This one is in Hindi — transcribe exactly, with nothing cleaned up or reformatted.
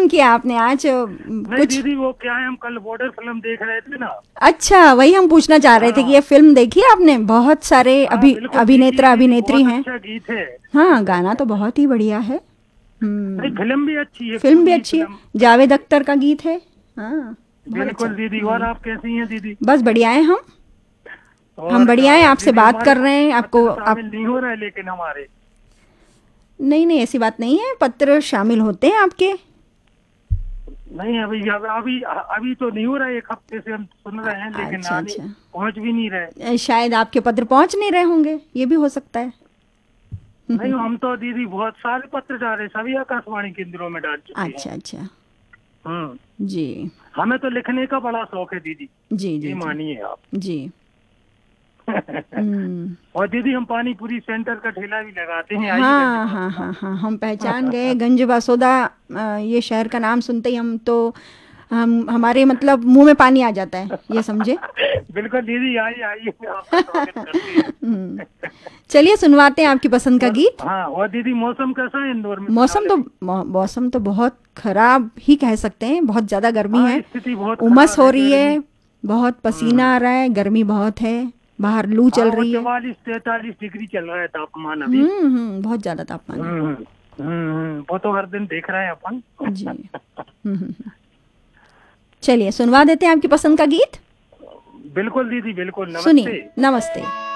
फोन किया आपने आज? नहीं कुछ दीदी, वो क्या है, हम कल बॉर्डर फिल्म देख रहे थे ना। अच्छा, वही हम पूछना चाह रहे थे कि हाँ ये फिल्म देखी है आपने? बहुत सारे हाँ अभी बिल्कुल देखिए अभिनेता दीदी, अभिनेत्री बहुत हैं। अच्छा गीत है। हाँ, गाना तो बहुत ही बढ़िया है। नहीं, हम्म। फिल्म भी अच्छी है, फिल्म भी पूरी अच्छी है, फिल्म। जावेद अख्तर का गीत है। हाँ, बहुत अच्छा। बिल्कुल दीदी। और हम्म। आप कैसी हैं दीदी? बस बढ़िया है हम हम और बढ़िया है, अ, आपसे दीदी बात हमारे कर रहे हैं आपको पत्र आप। शामिल नहीं हो रहे लेकिन हमारे। नहीं नहीं, ऐसी बात नहीं है, पत्र शामिल होते हैं आपके। नहीं अभी अभी अभी अभी तो नहीं हो रहा है, एक हफ्ते से हम सुन रहे हैं लेकिन अच्छा आने अच्छा। पहुंच भी नहीं रहे। अ, शायद आपके पत्र पहुंच नहीं रहे होंगे, ये भी हो सकता है। नहीं, हम तो दीदी बहुत सारे पत्र डाले, सभी आकाशवाणी केंद्रों में डाल चुके हैं। अच्छा अच्छा। हम्म। जी हमें तो लिखने का बड़ा शौक है दीदी, जी ये जी जी मानिए आप। जी। हम्म। और दीदी हम पानी पूरी सेंटर का ठेला भी लगाते हैं, आइए गंज हाँ हाँ बासुदा। हाँ हाँ, हम पहचान गए गंज बासोदा। अ, ये शहर का नाम सुनते ही हम तो हम हमारे मतलब मुंह में पानी आ जाता है, ये समझे। बिल्कुल दीदी, आइए आइए, आपका स्वागत करते हम्म। हैं। चलिए सुनवाते हैं आपकी पसंद का और गीत। हाँ, और दीदी मौसम कैसा है इंदौर में मौसम फिलहाल तो अभी? मौ, मौसम तो बहुत खराब ही कह सकते हैं, बहुत ज़्यादा गर्मी हाँ, है। स्थिति बहुत उमस खराब हो है, रही गर्मी। है, बहुत हम्म। पसीना आ रहा है, गर्मी बहुत है, बाहर लू हाँ, चल वो रही है। चवालीस तैतालीस डिग्री चल रहा है तापमान अभी। हम्म हम्म, बहुत ज़्यादा तापमान है। हम्म हम्म, वो तो हर दिन देख रहे हैं अपन। जी। हम्म हम्म, हम्म। चलिए सुनवा देते हैं आपकी पसंद का गीत। बिल्कुल दीदी, बिल्कुल। सुनिए। नमस्ते। नमस्ते।